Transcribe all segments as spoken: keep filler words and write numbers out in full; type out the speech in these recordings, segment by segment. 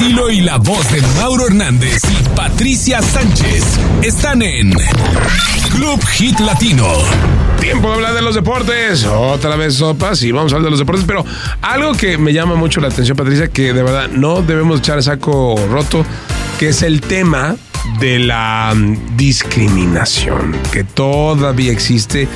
estilo y la voz de Mauro Hernández y Patricia Sánchez están en Club Hit Latino. Tiempo de hablar de los deportes. Otra vez sopas y vamos a hablar de los deportes. Pero algo que me llama mucho la atención, Patricia, que de verdad no debemos echar el saco roto, que es el tema de la discriminación que todavía existe.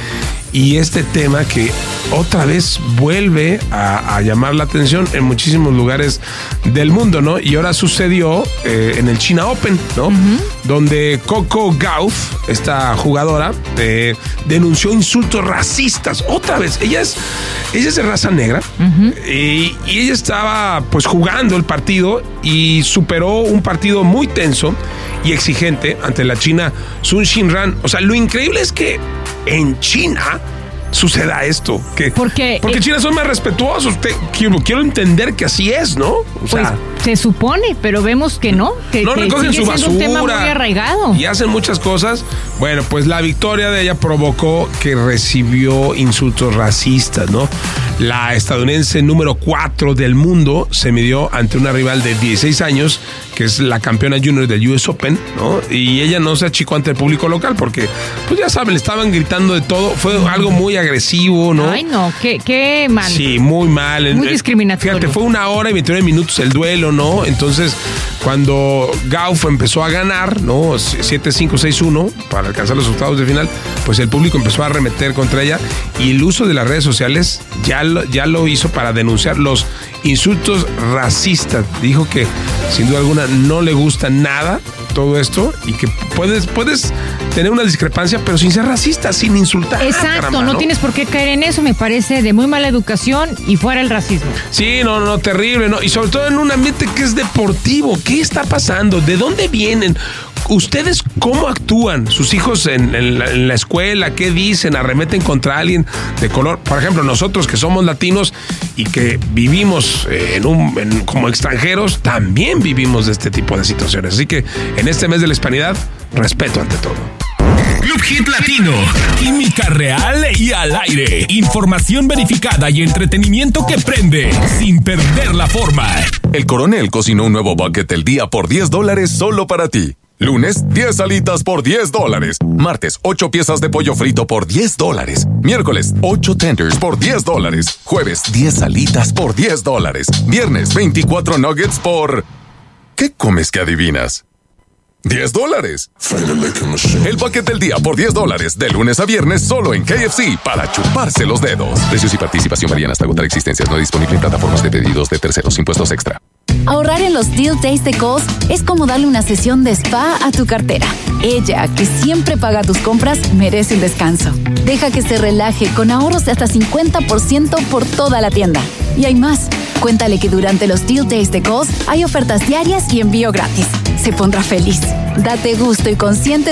Y este tema que otra vez vuelve a, a llamar la atención en muchísimos lugares del mundo, ¿no? Y ahora sucedió eh, en el China Open, ¿no? Uh-huh. Donde Coco Gauff, esta jugadora, eh, denunció insultos racistas. Otra vez, ella es, ella es de raza negra. Uh-huh. y, y ella estaba pues jugando el partido y superó un partido muy tenso y exigente ante la china Sun Xinran. O sea, lo increíble es que en China suceda esto. Que, porque porque eh, China son más respetuosos. Te, quiero, quiero entender que así es, ¿no? O pues sea, se supone, pero vemos que no. Que, no que recogen sigue su siendo un tema muy basura arraigado. y hacen muchas cosas. Bueno, pues la victoria de ella provocó que recibió insultos racistas, ¿no? La estadounidense número cuatro del mundo se midió ante una rival de dieciséis años, que es la campeona junior del U S Open, ¿no? Y ella no se achicó ante el público local porque, pues ya saben, le estaban gritando de todo. Fue algo muy agresivo, ¿no? Ay, no, qué, qué mal. Sí, muy mal. Muy discriminatorio. Fíjate, fue una hora y veintinueve minutos el duelo, ¿no? Entonces, cuando Gauff empezó a ganar, ¿no? siete cinco, seis uno para alcanzar los octavos de final, pues el público empezó a arremeter contra ella y el uso de las redes sociales ya lo, ya lo hizo para denunciar los insultos racistas. Dijo que, sin duda alguna, no le gusta nada todo esto y que puedes, puedes tener una discrepancia, pero sin ser racista, sin insultar. Exacto, caramba, no, ¿no? tienes por qué caer en eso, me parece de muy mala educación y fuera el racismo. Sí, no, no, terrible, ¿no? Y sobre todo en un ambiente que es deportivo. ¿Qué está pasando? ¿De dónde vienen? ¿Ustedes cómo actúan? ¿Sus hijos en, en, la, en la escuela? ¿Qué dicen? ¿Arremeten contra alguien de color? Por ejemplo, nosotros que somos latinos y que vivimos en un, en, como extranjeros, también vivimos de este tipo de situaciones. Así que en este mes de la hispanidad, respeto ante todo. Club Hit Latino. Química real y al aire. Información verificada y entretenimiento que prende sin perder la forma. El Coronel cocinó un nuevo bucket del día por diez dólares solo para ti. Lunes, diez alitas por diez dólares. Martes, ocho piezas de pollo frito por diez dólares. Miércoles, ocho tenders por diez dólares. Jueves, diez alitas por diez dólares. Viernes, veinticuatro nuggets por... ¿Qué comes que adivinas? diez dólares. El paquete del día por diez dólares. De lunes a viernes solo en K F C para chuparse los dedos. Precios y participación varían hasta agotar existencias. No disponible en plataformas de pedidos de terceros. Impuestos extra. Ahorrar en los Deal Days de Kohl's es como darle una sesión de spa a tu cartera. Ella, que siempre paga tus compras, merece un descanso. Deja que se relaje con ahorros de hasta cincuenta por ciento por toda la tienda. Y hay más. Cuéntale que durante los Deal Days de Kohl's hay ofertas diarias y envío gratis. Se pondrá feliz. Date gusto y consciente